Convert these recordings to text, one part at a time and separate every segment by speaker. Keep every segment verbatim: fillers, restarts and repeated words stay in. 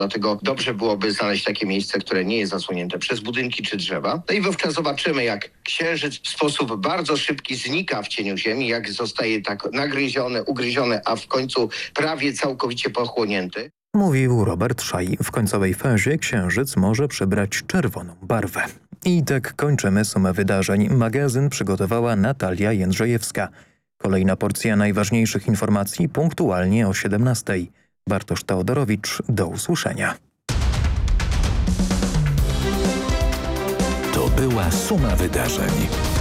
Speaker 1: Dlatego dobrze byłoby znaleźć takie miejsce, które nie jest zasłonięte przez budynki czy drzewa. No i wówczas zobaczymy, jak księżyc w sposób bardzo szybki znika w cieniu Ziemi, jak zostaje tak nagryziony, ugryziony, a w końcu prawie całkowicie pochłonięty.
Speaker 2: Mówił Robert Szaj. W końcowej fazie księżyc może przybrać czerwoną barwę. I tak kończymy sumę wydarzeń. Magazyn przygotowała Natalia Jędrzejewska. Kolejna porcja najważniejszych informacji punktualnie o siedemnastej. Bartosz Teodorowicz, do usłyszenia.
Speaker 3: To była suma wydarzeń.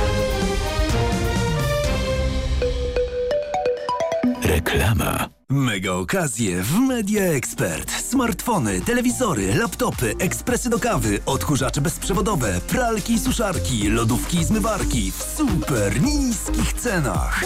Speaker 3: Reklama. Mega okazje w Media Expert. Smartfony, telewizory, laptopy, ekspresy do kawy, odkurzacze bezprzewodowe, pralki i suszarki, lodówki i zmywarki w super niskich cenach.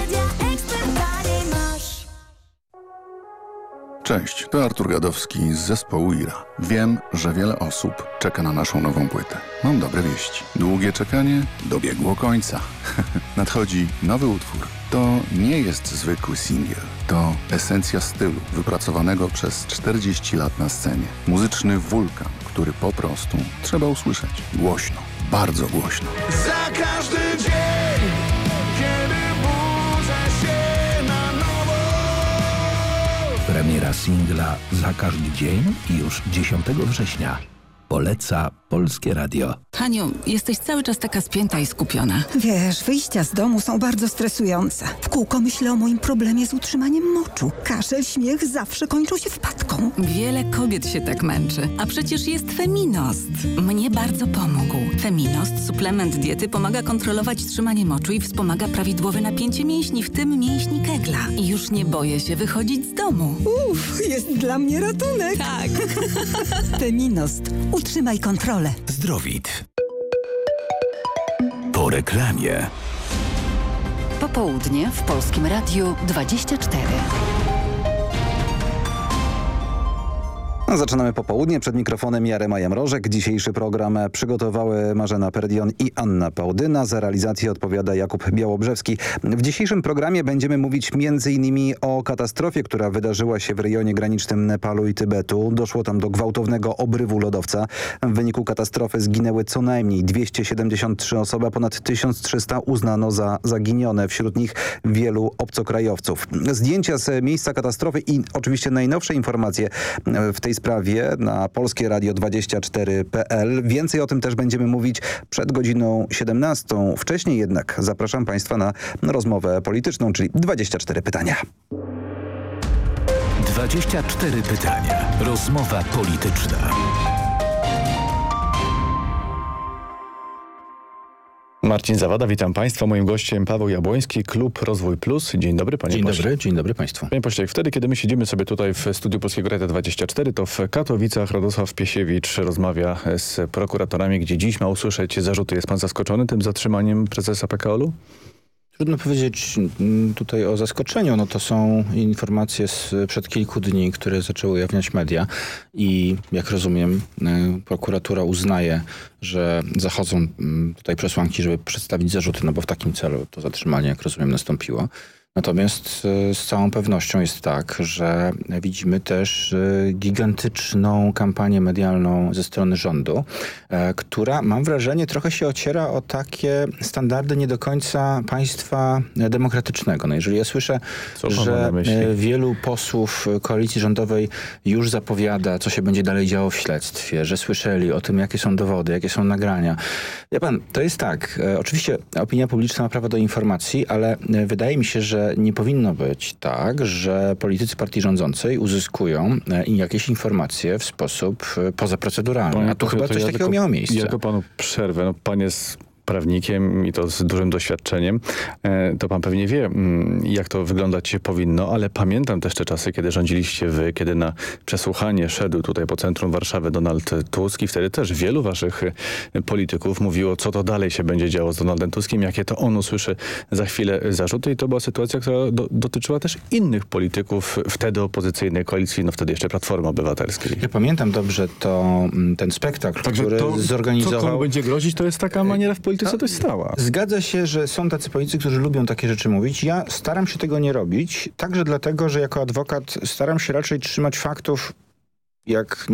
Speaker 4: Cześć, to Artur Gadowski z zespołu Ira. Wiem, że wiele osób czeka na naszą nową płytę. Mam dobre wieści. Długie czekanie dobiegło końca. Nadchodzi nowy utwór. To nie jest zwykły singiel. To esencja stylu wypracowanego przez czterdzieści lat na scenie. Muzyczny wulkan, który po prostu trzeba usłyszeć. Głośno, bardzo głośno.
Speaker 5: Za każdy dzień, kiedy budzę się na nowo.
Speaker 3: Premiera singla Za każdy dzień już dziesiątego września. Poleca Polskie Radio.
Speaker 6: Haniu, jesteś cały czas taka spięta i skupiona.
Speaker 7: Wiesz, wyjścia z domu są bardzo stresujące. W kółko myślę o moim problemie z utrzymaniem moczu. Kaszel, śmiech zawsze kończą się wpadką.
Speaker 6: Wiele kobiet się tak męczy. A przecież jest Feminost. Mnie bardzo pomógł. Feminost, suplement diety, pomaga kontrolować trzymanie moczu i wspomaga prawidłowe napięcie mięśni, w tym mięśni kegla. I już nie boję się wychodzić z domu.
Speaker 7: Uff, jest dla mnie ratunek.
Speaker 6: Tak.
Speaker 7: Feminost. Utrzymaj kontrolę.
Speaker 3: Zdrowit. Po reklamie.
Speaker 8: Popołudnie w Polskim Radiu dwadzieścia cztery.
Speaker 9: Zaczynamy popołudnie. Przed mikrofonem Jarema Jamrożek. Dzisiejszy program przygotowały Marzena Perdion i Anna Pałdyna. Za realizację odpowiada Jakub Białobrzewski. W dzisiejszym programie będziemy mówić między innymi o katastrofie, która wydarzyła się w rejonie granicznym Nepalu i Tybetu. Doszło tam do gwałtownego obrywu lodowca. W wyniku katastrofy zginęły co najmniej dwieście siedemdziesiąt trzy osoby, a ponad tysiąc trzysta uznano za zaginione. Wśród nich wielu obcokrajowców. Zdjęcia z miejsca katastrofy i oczywiście najnowsze informacje w tej sprawie na polskie radio dwadzieścia cztery kropka p l. Więcej o tym też będziemy mówić przed godziną siedemnastą. Wcześniej jednak zapraszam Państwa na rozmowę polityczną, czyli dwadzieścia cztery pytania.
Speaker 3: dwadzieścia cztery pytania. Rozmowa polityczna.
Speaker 10: Marcin Zawada, witam Państwa. Moim gościem Paweł Jabłoński, Klub Rozwój Plus. Dzień dobry, panie
Speaker 11: Dzień
Speaker 10: pośle.
Speaker 11: dobry, dzień dobry Państwu.
Speaker 10: Panie pośle, wtedy, kiedy my siedzimy sobie tutaj w studiu Polskiego Radia dwadzieścia cztery, to w Katowicach Radosław Piesiewicz rozmawia z prokuratorami, gdzie dziś ma usłyszeć zarzuty. Jest pan zaskoczony tym zatrzymaniem prezesa P K O L u?
Speaker 11: Trudno powiedzieć tutaj o zaskoczeniu. No to są informacje sprzed kilku dni, które zaczęły ujawniać media i jak rozumiem prokuratura uznaje, że zachodzą tutaj przesłanki, żeby przedstawić zarzuty, no bo w takim celu to zatrzymanie, jak rozumiem, nastąpiło. Natomiast z całą pewnością jest tak, że widzimy też gigantyczną kampanię medialną ze strony rządu, która, mam wrażenie, trochę się ociera o takie standardy nie do końca państwa demokratycznego. No jeżeli ja słyszę, co że wielu posłów koalicji rządowej już zapowiada, co się będzie dalej działo w śledztwie, że słyszeli o tym, jakie są dowody, jakie są nagrania. Wie pan, to jest tak. Oczywiście opinia publiczna ma prawo do informacji, ale wydaje mi się, że nie powinno być tak, że politycy partii rządzącej uzyskują jakieś informacje w sposób pozaproceduralny.
Speaker 10: Panie
Speaker 11: A tu
Speaker 10: pośle,
Speaker 11: chyba
Speaker 10: to
Speaker 11: coś
Speaker 10: ja
Speaker 11: takiego
Speaker 10: tylko,
Speaker 11: miało miejsce.
Speaker 10: Ja tylko panu przerwę. No, pan jest prawnikiem i to z dużym doświadczeniem, to pan pewnie wie, jak to wyglądać powinno, ale pamiętam też te czasy, kiedy rządziliście wy, kiedy na przesłuchanie szedł tutaj po centrum Warszawy Donald Tusk i wtedy też wielu waszych polityków mówiło, co to dalej się będzie działo z Donaldem Tuskiem, jakie to on usłyszy za chwilę zarzuty i to była sytuacja, która do, dotyczyła też innych polityków wtedy opozycyjnej koalicji, no wtedy jeszcze Platformy Obywatelskiej.
Speaker 11: Ja pamiętam dobrze to, ten spektakl,
Speaker 10: Także
Speaker 11: który
Speaker 10: to,
Speaker 11: zorganizował...
Speaker 10: Co komu będzie grozić, to jest taka maniera w polityce dość stała.
Speaker 11: Zgadza się, że są tacy politycy, którzy lubią takie rzeczy mówić. Ja staram się tego nie robić, także dlatego, że jako adwokat staram się raczej trzymać faktów jak